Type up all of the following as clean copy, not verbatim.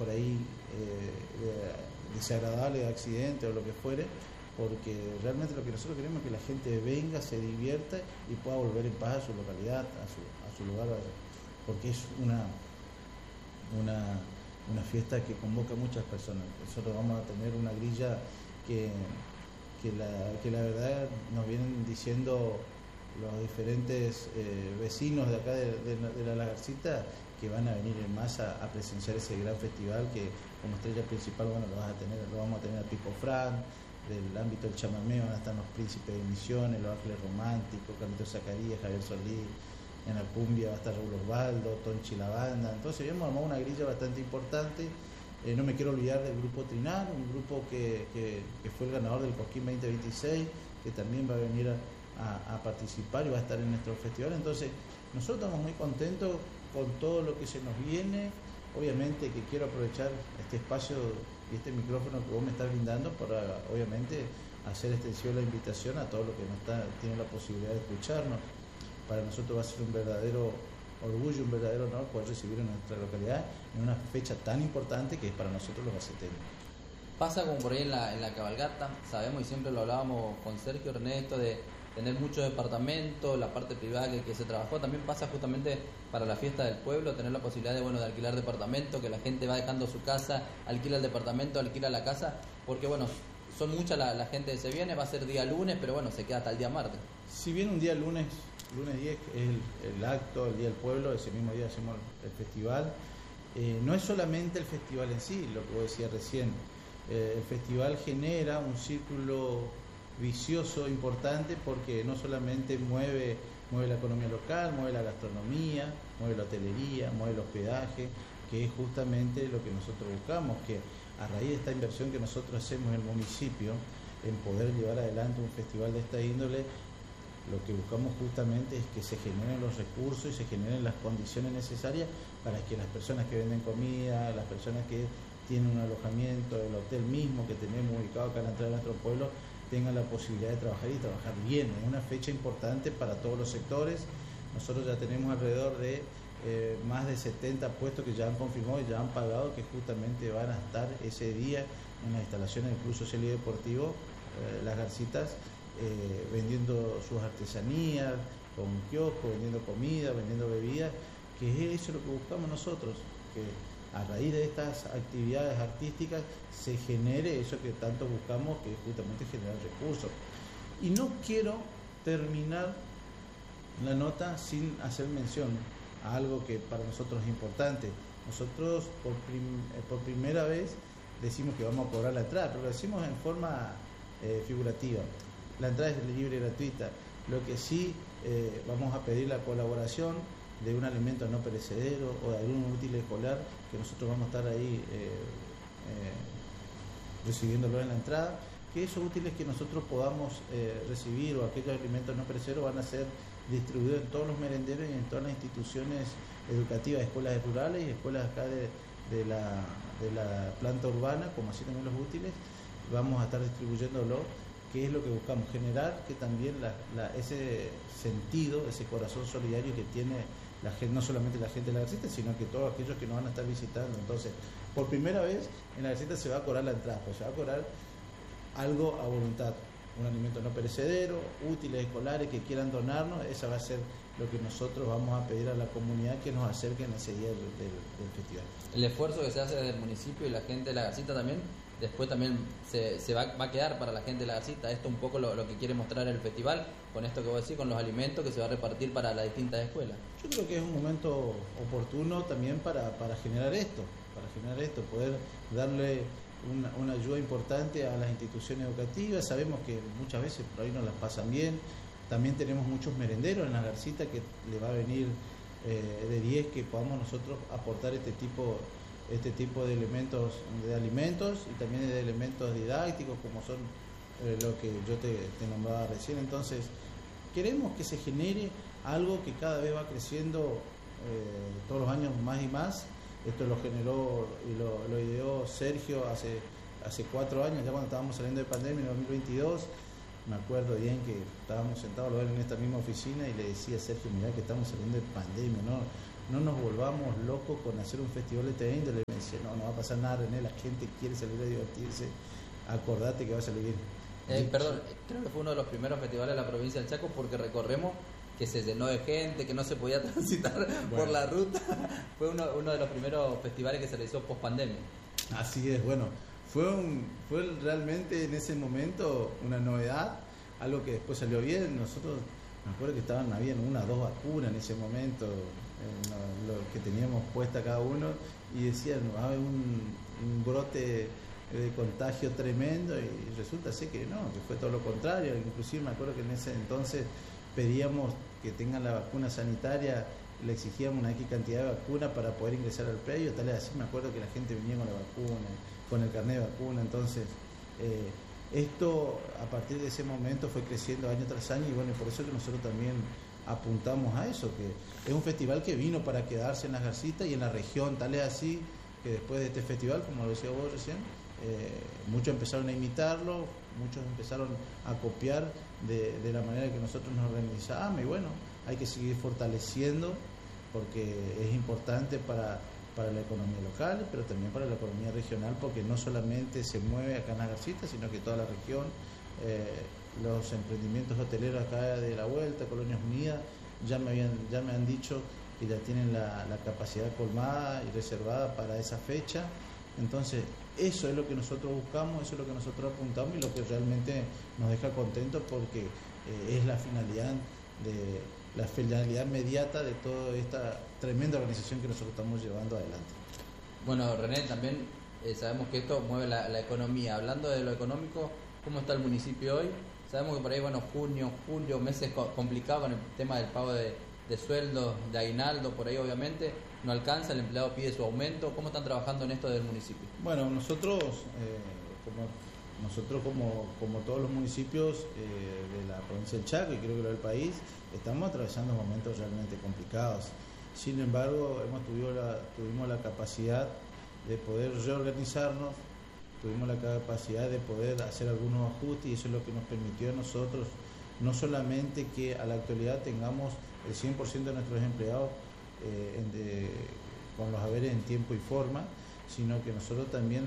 por ahí desagradable, de accidente o lo que fuere, porque realmente lo que nosotros queremos es que la gente venga, se divierta y pueda volver en paz a su localidad, a su lugar, porque es una fiesta que convoca a muchas personas. Nosotros vamos a tener una grilla que la verdad nos vienen diciendo los diferentes vecinos de acá de la Lagarcita, que van a venir en masa a presenciar ese gran festival que como estrella principal, bueno, lo vamos a tener a Pico Fran. Del ámbito del chamamé van a estar los Príncipes de Misiones, los Ángeles Románticos, Carlitos Zacarías, Javier Solís. En la cumbia va a estar Raúl Osvaldo, Tonchi la banda. Entonces hemos armado una grilla bastante importante. No me quiero olvidar del grupo Trinar, un grupo que fue el ganador del Cosquín 2026, que también va a venir a participar y va a estar en nuestro festival. Entonces nosotros estamos muy contentos con todo lo que se nos viene. Obviamente que quiero aprovechar este espacio y este micrófono que vos me estás brindando para, obviamente, hacer extensión la invitación a todos los que tienen la posibilidad de escucharnos. Para nosotros va a ser un verdadero orgullo, un verdadero honor poder recibir en nuestra localidad en una fecha tan importante que es para nosotros los gaceteños. Pasa como por ahí en la cabalgata, sabemos y siempre lo hablábamos con Sergio Ernesto de tener muchos departamentos, la parte privada que se trabajó, también pasa justamente para la fiesta del pueblo, tener la posibilidad de alquilar departamento, que la gente va dejando su casa, alquila el departamento, alquila la casa, porque son mucha la gente que se viene, va a ser día lunes, pero se queda hasta el día martes. Si bien un día lunes 10 es el acto, el Día del Pueblo, ese mismo día hacemos el festival, no es solamente el festival en sí, lo que vos decías recién, el festival genera un círculo vicioso importante porque no solamente mueve la economía local, mueve la gastronomía, mueve la hotelería, mueve el hospedaje, que es justamente lo que nosotros buscamos, que a raíz de esta inversión que nosotros hacemos en el municipio, en poder llevar adelante un festival de esta índole, lo que buscamos justamente es que se generen los recursos y se generen las condiciones necesarias para que las personas que venden comida, las personas que tienen un alojamiento, el hotel mismo que tenemos ubicado acá en la entrada de nuestro pueblo, tengan la posibilidad de trabajar y trabajar bien. Es una fecha importante para todos los sectores. Nosotros ya tenemos alrededor de más de 70 puestos que ya han confirmado y ya han pagado, que justamente van a estar ese día en las instalaciones del Club Social y Deportivo Las Garcitas, vendiendo sus artesanías, con kiosco, vendiendo comida, vendiendo bebidas, que es eso lo que buscamos nosotros, que a raíz de estas actividades artísticas se genere eso que tanto buscamos, que es justamente generar recursos. Y no quiero terminar la nota sin hacer mención a algo que para nosotros es importante. Nosotros por primera vez decimos que vamos a cobrar la entrada, pero lo decimos en forma figurativa. La entrada es libre y gratuita. Lo que sí vamos a pedir la colaboración de un alimento no perecedero o de algún útil escolar, que nosotros vamos a estar ahí recibiéndolo en la entrada, que esos útiles que nosotros podamos recibir o aquellos alimentos no perecederos van a ser distribuidos en todos los merenderos y en todas las instituciones educativas, escuelas rurales y escuelas acá de la planta urbana, como así también los útiles, vamos a estar distribuyéndolo, que es lo que buscamos, generar que también ese sentido, ese corazón solidario que tiene la gente, no solamente la gente de la Garcita, sino que todos aquellos que nos van a estar visitando. Entonces, por primera vez en la Garcita se va a cobrar la entrada, pues se va a cobrar algo a voluntad, un alimento no perecedero, útiles escolares que quieran donarnos. Esa va a ser lo que nosotros vamos a pedir a la comunidad, que nos acerquen ese día del festival. El esfuerzo que se hace desde el municipio y la gente de la Garcita también, después también se va a quedar para la gente de la Garcita. Esto un poco lo que quiere mostrar el festival, con esto que vos decís, con los alimentos que se va a repartir para las distintas escuelas. Yo creo que es un momento oportuno también para generar esto, poder darle una ayuda importante a las instituciones educativas. Sabemos que muchas veces por ahí no las pasan bien. También tenemos muchos merenderos en la Garcita que le va a venir de 10 que podamos nosotros aportar este tipo de elementos, de alimentos y también de elementos didácticos, como son lo que yo te nombraba recién. Entonces queremos que se genere algo que cada vez va creciendo todos los años más y más. Esto lo generó y lo ideó Sergio hace 4 años, ya cuando estábamos saliendo de pandemia en 2022. Me acuerdo bien que estábamos sentados en esta misma oficina y le decía a Sergio, mirá que estamos saliendo de pandemia, no nos volvamos locos con hacer un festival de esta índole. Decía, no va a pasar nada, René, la gente quiere salir a divertirse, acordate que va a salir bien. Perdón, creo que fue uno de los primeros festivales de la provincia del Chaco porque recorremos que se llenó de gente, que no se podía transitar por la ruta. Fue uno de los primeros festivales que se realizó post pandemia. Así es, bueno, fue realmente en ese momento una novedad, algo que después salió bien. Nosotros, me acuerdo que habían 1 o 2 vacunas en ese momento, lo que teníamos puesta cada uno, y decían, va a haber un brote de contagio tremendo, y resulta ser que no, que fue todo lo contrario. Inclusive me acuerdo que en ese entonces pedíamos que tengan la vacuna sanitaria, le exigíamos una X cantidad de vacuna para poder ingresar al predio, tal vez así. Me acuerdo que la gente venía con la vacuna, con el carnet de vacuna. Entonces esto a partir de ese momento fue creciendo año tras año, y bueno, por eso que nosotros también apuntamos a eso, que es un festival que vino para quedarse en las Garcitas y en la región. Tal es así que después de este festival, como lo decía vos recién, muchos empezaron a imitarlo, muchos empezaron a copiar de la manera que nosotros nos organizamos, y bueno, hay que seguir fortaleciendo porque es importante para la economía local, pero también para la economía regional, porque no solamente se mueve acá en las Garcitas, sino que toda la región, los emprendimientos hoteleros acá de la vuelta, Colonias Unidas, ya me han dicho que ya tienen la capacidad colmada y reservada para esa fecha. Entonces, eso es lo que nosotros buscamos, eso es lo que nosotros apuntamos, y lo que realmente nos deja contentos, porque es la finalidad inmediata de toda esta tremenda organización que nosotros estamos llevando adelante. Bueno, René, también sabemos que esto mueve la economía. Hablando de lo económico, ¿cómo está el municipio hoy? Sabemos que por ahí, bueno, junio, julio, meses complicados con el tema del pago de sueldos, de aguinaldo, por ahí obviamente no alcanza, el empleado pide su aumento. ¿Cómo están trabajando en esto del municipio? Bueno, nosotros como todos los municipios de la provincia del Chaco, y creo que lo del país, estamos atravesando momentos realmente complicados. Sin embargo, tuvimos la capacidad de poder reorganizarnos, tuvimos la capacidad de poder hacer algunos ajustes, y eso es lo que nos permitió a nosotros no solamente que a la actualidad tengamos el 100% de nuestros empleados con los haberes en tiempo y forma, sino que nosotros también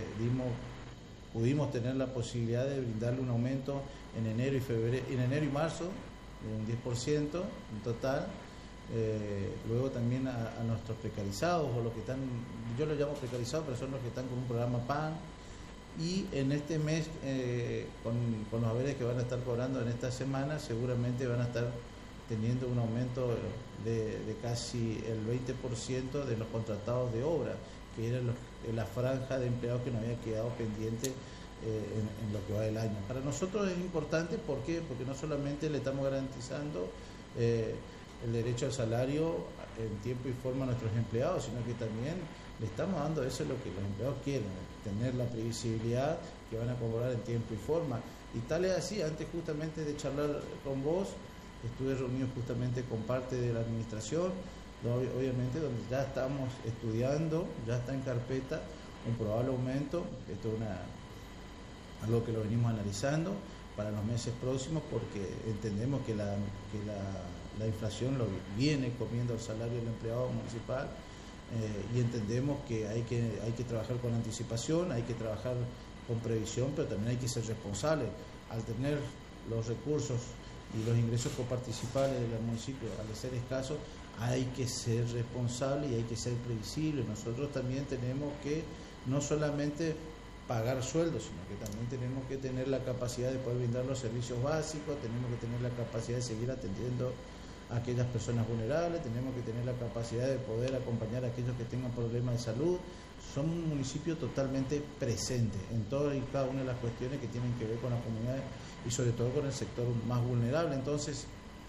pudimos tener la posibilidad de brindarle un aumento en enero y marzo de un 10% en total. Luego también a nuestros precarizados, o los que están, yo los llamo precarizados, pero son los que están con un programa PAN. Y en este mes, con los haberes que van a estar cobrando en esta semana, seguramente van a estar teniendo un aumento de casi el 20% de los contratados de obra, que era la franja de empleados que nos había quedado pendiente en lo que va del año. Para nosotros es importante, ¿por qué? Porque no solamente le estamos garantizando el derecho al salario en tiempo y forma a nuestros empleados, sino que también le estamos dando eso, es lo que los empleados quieren, tener la previsibilidad que van a cobrar en tiempo y forma. Y tal es así. Antes justamente de charlar con vos, estuve reunido justamente con parte de la administración, obviamente donde ya estamos estudiando, ya está en carpeta un probable aumento. Esto es algo que lo venimos analizando para los meses próximos, porque entendemos que la inflación lo viene comiendo el salario del empleado municipal, y entendemos que hay que trabajar con anticipación, hay que trabajar con previsión, pero también hay que ser responsable. Al tener los recursos y los ingresos coparticipales del municipio, al ser escasos, hay que ser responsable y hay que ser previsible. Nosotros también tenemos que no solamente pagar sueldos, sino que también tenemos que tener la capacidad de poder brindar los servicios básicos, tenemos que tener la capacidad de seguir atendiendo a aquellas personas vulnerables, tenemos que tener la capacidad de poder acompañar a aquellos que tengan problemas de salud. Somos un municipio totalmente presente en todas y cada una de las cuestiones que tienen que ver con la comunidad, y sobre todo con el sector más vulnerable. Entonces,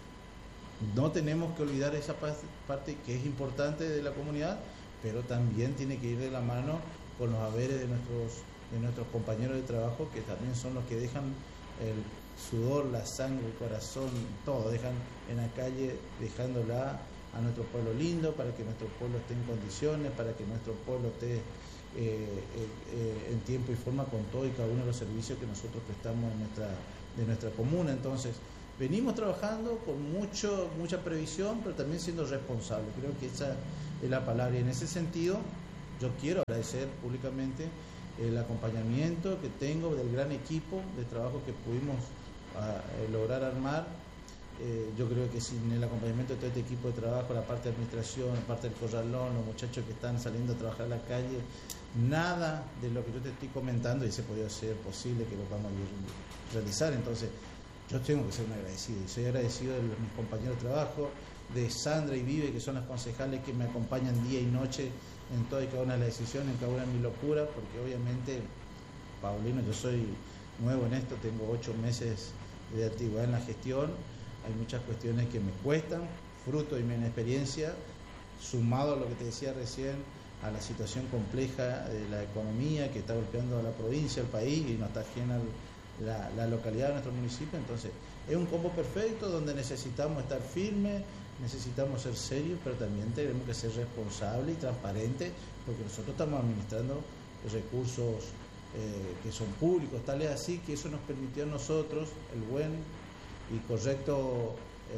no tenemos que olvidar esa parte que es importante de la comunidad, pero también tiene que ir de la mano con los haberes de nuestros compañeros de trabajo, que también son los que dejan el sudor, la sangre, el corazón, todo, dejan en la calle, dejándola a nuestro pueblo lindo, para que nuestro pueblo esté en condiciones, para que nuestro pueblo esté en tiempo y forma con todo y cada uno de los servicios que nosotros prestamos de nuestra comuna. Entonces, venimos trabajando con mucha previsión, pero también siendo responsables. Creo que esa es la palabra, y en ese sentido yo quiero agradecer públicamente el acompañamiento que tengo del gran equipo de trabajo que pudimos lograr armar. Yo creo que sin el acompañamiento de todo este equipo de trabajo, la parte de administración, la parte del corralón, los muchachos que están saliendo a trabajar a la calle, nada de lo que yo te estoy comentando hubiese podido ser posible que lo podamos realizar. Entonces yo tengo que ser un agradecido, y soy agradecido de mis compañeros de trabajo, de Sandra y Vive, que son las concejales que me acompañan día y noche en toda y cada una de las decisiones, en cada una de mis locuras, porque obviamente, Paulino, yo soy nuevo en esto, tengo 8 meses de antigüedad en la gestión. Hay muchas cuestiones que me cuestan, fruto de mi inexperiencia, sumado a lo que te decía recién, a la situación compleja de la economía que está golpeando a la provincia, al país, y no está ajena la localidad de nuestro municipio. Entonces, es un combo perfecto donde necesitamos estar firmes, necesitamos ser serios, pero también tenemos que ser responsables y transparentes, porque nosotros estamos administrando recursos que son públicos, tal es así que eso nos permitió a nosotros el buen y correcto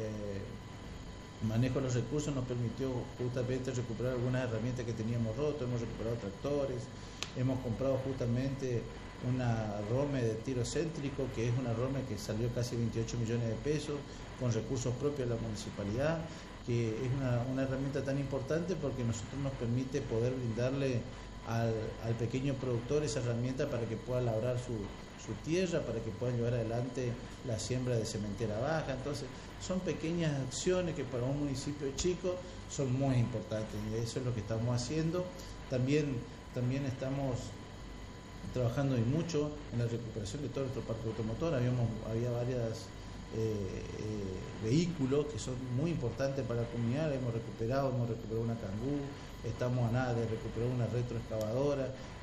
manejo de los recursos, nos permitió justamente recuperar algunas herramientas que teníamos rotas. Hemos recuperado tractores, hemos comprado justamente una ROME de tiro céntrico, que es una ROME que salió casi 28 millones de pesos con recursos propios de la municipalidad, que es una herramienta tan importante porque nosotros nos permite poder brindarle al pequeño productor esa herramienta para que pueda labrar su tierra, para que puedan llevar adelante la siembra de sementera baja. Entonces son pequeñas acciones que para un municipio chico son muy importantes, y eso es lo que estamos haciendo. También estamos trabajando y mucho en la recuperación de todo nuestro parque automotor. Había varios vehículos que son muy importantes para la comunidad. Hemos recuperado una Kangoo, estamos a nada de recuperar una retroexcavadora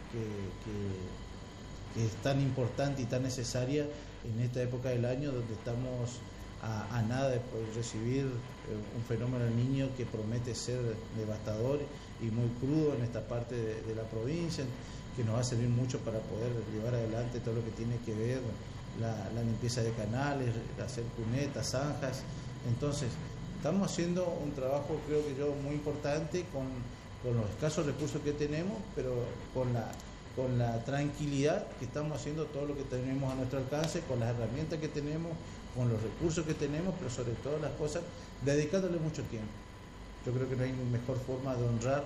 que es tan importante y tan necesaria en esta época del año, donde estamos a nada de poder recibir un fenómeno del Niño que promete ser devastador y muy crudo en esta parte de la provincia, que nos va a servir mucho para poder llevar adelante todo lo que tiene que ver la limpieza de canales, hacer cunetas, zanjas. Entonces estamos haciendo un trabajo, creo que yo, muy importante con los escasos recursos que tenemos, pero con la tranquilidad que estamos haciendo todo lo que tenemos a nuestro alcance, con las herramientas que tenemos, con los recursos que tenemos, pero sobre todas las cosas, dedicándole mucho tiempo. Yo creo que no hay mejor forma de honrar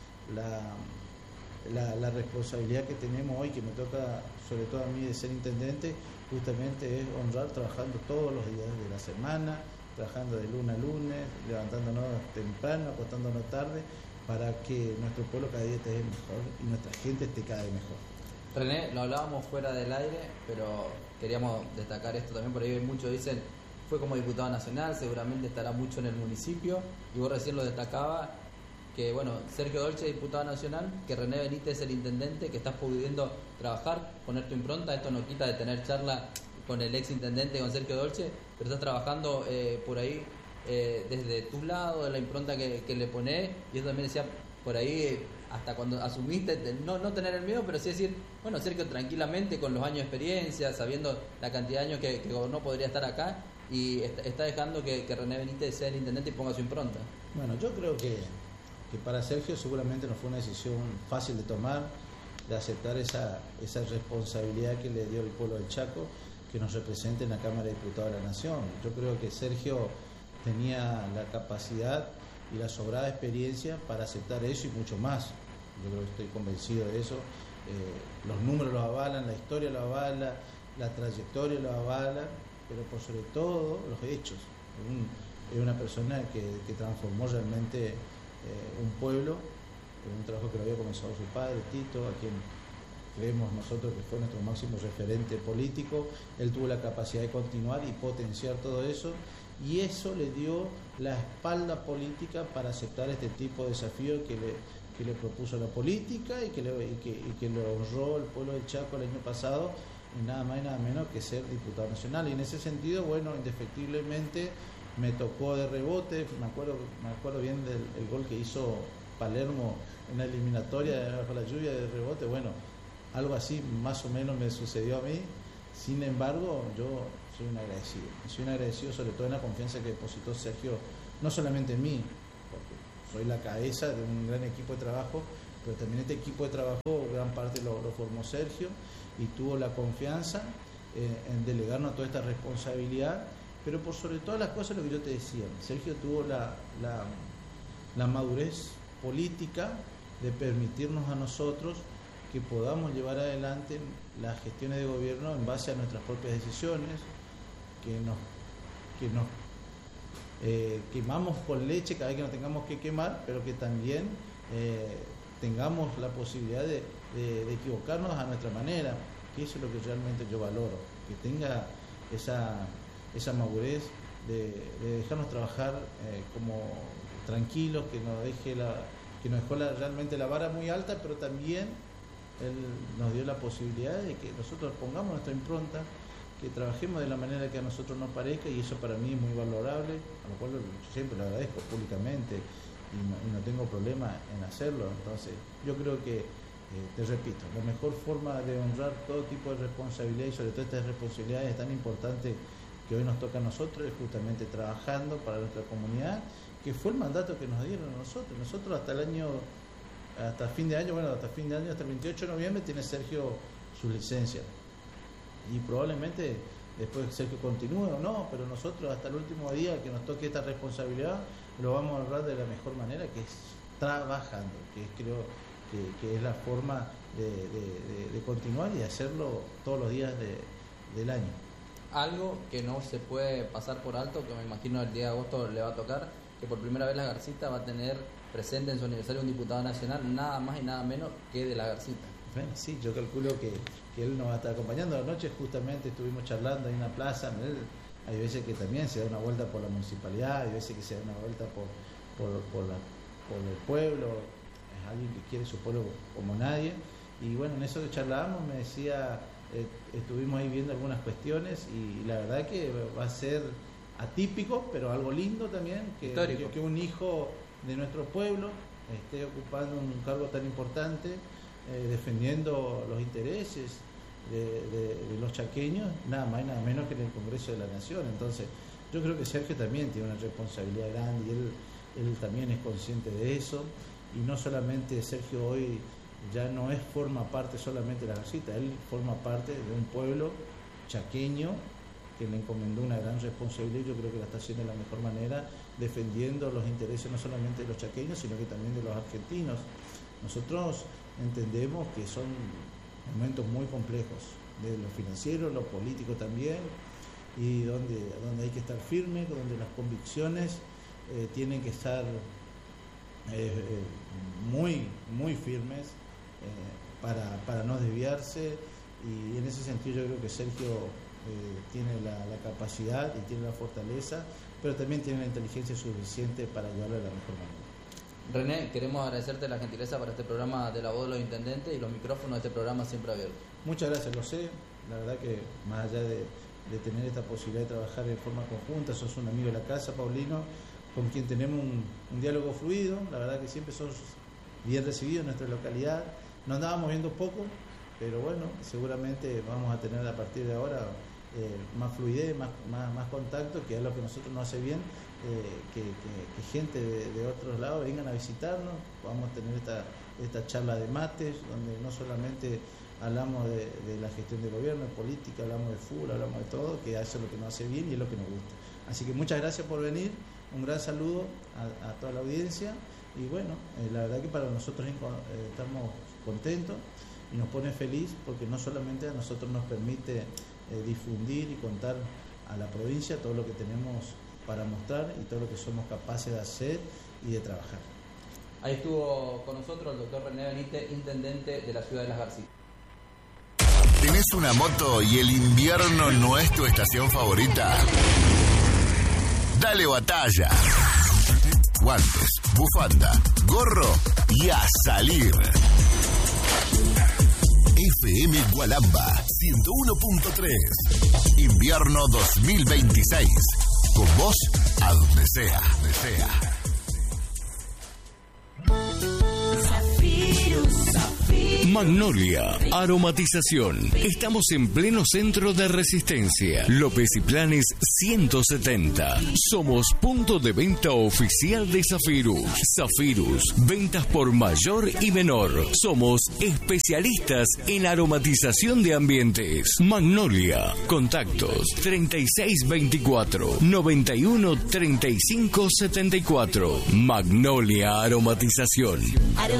la responsabilidad que tenemos hoy, que me toca sobre todo a mí de ser intendente, justamente es honrar trabajando todos los días de la semana, trabajando de lunes a lunes, levantándonos temprano, acostándonos tarde, para que nuestro pueblo cada día esté mejor y nuestra gente esté cada vez mejor. René, lo hablábamos fuera del aire, pero queríamos destacar esto también. Por ahí muchos dicen, fue como diputado nacional, seguramente estará mucho en el municipio, y vos recién lo destacabas, que bueno, Sergio Dolce, diputado nacional, que René Benítez es el intendente, que estás pudiendo trabajar, poner tu impronta. Esto no quita de tener charla con el ex intendente, con Sergio Dolce, pero estás trabajando por ahí desde tu lado, de la impronta que le ponés. Y eso también decía por ahí, hasta cuando asumiste, no tener el miedo, pero sí decir, bueno, Sergio, tranquilamente, con los años de experiencia, sabiendo la cantidad de años que no podría estar acá, y está dejando que René Benítez sea el intendente y ponga su impronta. Bueno, yo creo que para Sergio seguramente no fue una decisión fácil de tomar, de aceptar esa responsabilidad que le dio el pueblo del Chaco, que nos represente en la Cámara de Diputados de la Nación. Yo creo que Sergio tenía la capacidad y la sobrada experiencia para aceptar eso y mucho más. Yo creo que estoy convencido de eso. Los números lo avalan, la historia lo avala, la trayectoria lo avala, pero por sobre todo los hechos. Es una persona que transformó realmente un pueblo, un trabajo que lo había comenzado su padre, Tito, a quien creemos nosotros que fue nuestro máximo referente político. Él tuvo la capacidad de continuar y potenciar todo eso, y eso le dio la espalda política para aceptar este tipo de desafío que le propuso la política y que le honró el pueblo del Chaco el año pasado, y nada más y nada menos que ser diputado nacional. Y en ese sentido, bueno, indefectiblemente me tocó de rebote. Me acuerdo bien del gol que hizo Palermo en la eliminatoria bajo la lluvia, de rebote. Bueno, algo así más o menos me sucedió a mí. Sin embargo, yo soy un agradecido sobre todo en la confianza que depositó Sergio, no solamente en mí, porque soy la cabeza de un gran equipo de trabajo, pero también este equipo de trabajo, gran parte lo formó Sergio y tuvo la confianza en delegarnos toda esta responsabilidad, pero por sobre todas las cosas, lo que yo te decía, Sergio tuvo la madurez política de permitirnos a nosotros que podamos llevar adelante las gestiones de gobierno en base a nuestras propias decisiones, que nos quemamos con leche cada vez que nos tengamos que quemar, pero que también tengamos la posibilidad de equivocarnos a nuestra manera, que eso es lo que realmente yo valoro, que tenga esa madurez de dejarnos trabajar como tranquilos, que nos dejó realmente la vara muy alta, pero también él nos dio la posibilidad de que nosotros pongamos nuestra impronta, que trabajemos de la manera que a nosotros nos parezca, y eso para mí es muy valorable, a lo cual yo siempre lo agradezco públicamente y no tengo problema en hacerlo. Entonces yo creo que, te repito, la mejor forma de honrar todo tipo de responsabilidad, y sobre todo estas responsabilidades tan importantes que hoy nos toca a nosotros, es justamente trabajando para nuestra comunidad, que fue el mandato que nos dieron a nosotros. Nosotros hasta fin de año, hasta el 28 de noviembre tiene Sergio su licencia, y probablemente después Sergio continúe o no, pero nosotros hasta el último día que nos toque esta responsabilidad lo vamos a honrar de la mejor manera, que es trabajando, que creo que es la forma de continuar y de hacerlo todos los días del año. Algo que no se puede pasar por alto, que me imagino el día de agosto le va a tocar, que por primera vez La Garcita va a tener presente en su aniversario un diputado nacional, nada más y nada menos que de La Garcita. Bueno, sí, yo calculo que él nos va a estar acompañando. Anoche justamente estuvimos charlando en una plaza. Hay veces que también se da una vuelta por la municipalidad, hay veces que se da una vuelta por el pueblo. Es alguien que quiere su pueblo como nadie. Y bueno, en eso que charlábamos me decía, estuvimos ahí viendo algunas cuestiones, y la verdad que va a ser atípico, pero algo lindo también, que un hijo de nuestro pueblo esté ocupando un cargo tan importante, defendiendo los intereses de los chaqueños, nada más y nada menos que en el Congreso de la Nación. Entonces yo creo que Sergio también tiene una responsabilidad grande, y él también es consciente de eso, y no solamente Sergio hoy ya no forma parte solamente de La Garcita, él forma parte de un pueblo chaqueño que le encomendó una gran responsabilidad, y yo creo que la está haciendo de la mejor manera, defendiendo los intereses no solamente de los chaqueños, sino que también de los argentinos. Nosotros entendemos que son momentos muy complejos, de lo financiero, lo político también, y donde hay que estar firme, donde las convicciones tienen que estar muy, muy firmes para no desviarse, y en ese sentido yo creo que Sergio tiene la capacidad y tiene la fortaleza, pero también tiene la inteligencia suficiente para ayudarlo de la mejor manera. René, queremos agradecerte la gentileza para este programa de la voz de los intendentes, y los micrófonos de este programa siempre abiertos. Muchas gracias, lo sé. La verdad que más allá de tener esta posibilidad de trabajar de forma conjunta, sos un amigo de la casa, Paulino, con quien tenemos un diálogo fluido. La verdad que siempre sos bien recibido en nuestra localidad. Nos andábamos viendo poco, pero bueno, seguramente vamos a tener a partir de ahora más fluidez, más contacto, que es lo que a nosotros nos hace bien, que gente de otros lados vengan a visitarnos, podamos tener esta charla de mates, donde no solamente hablamos de la gestión de gobierno, de política, hablamos de fútbol, hablamos de todo, que eso es lo que nos hace bien y es lo que nos gusta. Así que muchas gracias por venir, un gran saludo a toda la audiencia, y bueno, la verdad que para nosotros estamos contentos y nos pone feliz, porque no solamente a nosotros nos permite difundir y contar a la provincia todo lo que tenemos para mostrar y todo lo que somos capaces de hacer y de trabajar. Ahí estuvo con nosotros el doctor René Benítez, intendente de la ciudad de Las Garcitas. ¿Tenés una moto y el invierno no es tu estación favorita? Dale batalla. Guantes, bufanda, gorro y a salir. FM Gualamba 101.3. Invierno 2026. Con vos a donde sea. Magnolia Aromatización. Estamos en pleno centro de Resistencia. López y Planes 170. Somos punto de venta oficial de Zafirus. Zafirus, ventas por mayor y menor. Somos especialistas en aromatización de ambientes. Magnolia. Contactos 3624 91 35 74. Magnolia Aromatización.